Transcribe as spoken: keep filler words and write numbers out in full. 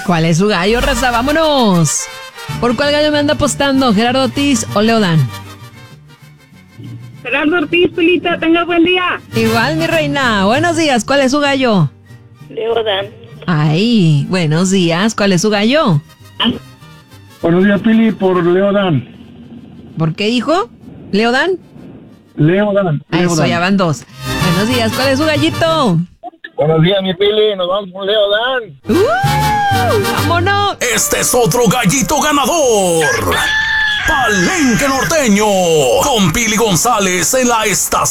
¿Cuál es su gallo, raza? ¡Vámonos! ¿Por cuál gallo me anda apostando? ¿Gerardo Ortiz o Leodán? Gerardo Ortiz, Pilita, tenga buen día. Igual, mi reina. Buenos días, ¿cuál es su gallo? Leodán. Ay, buenos días, ¿cuál es su gallo? Buenos días, Pili, por Leodán. ¿Por qué dijo? ¿Leodán? Leodán. A eso ya van dos. Buenos días, ¿cuál es su gallito? Buenos días, mi Pili, nos vamos con Leodán. ¡Uh! ¡Vámonos! Este es otro gallito ganador. Palenque Norteño. Con Pili González en la estación.